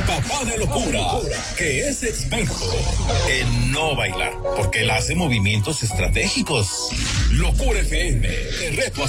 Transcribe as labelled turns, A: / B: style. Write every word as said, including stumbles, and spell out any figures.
A: papá de locura, que es experto en no bailar, porque él hace movimientos estratégicos. Locura F M, te reto a